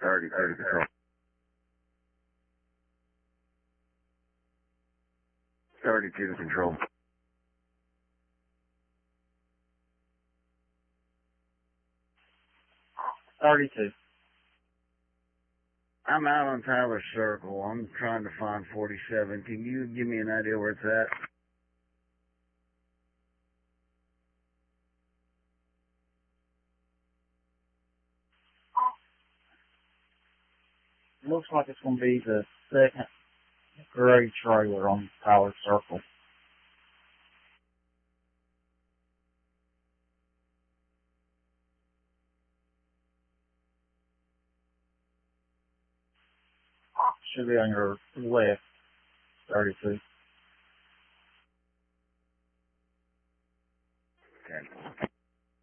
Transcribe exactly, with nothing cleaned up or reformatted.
thirty-two to control. thirty-two to control. thirty-two. I'm out on Tyler Circle. I'm trying to find forty-seven. Can you give me an idea where it's at? Looks like it's going to be the second gray trailer on Tyler Circle. Should be on your left, thirty-two.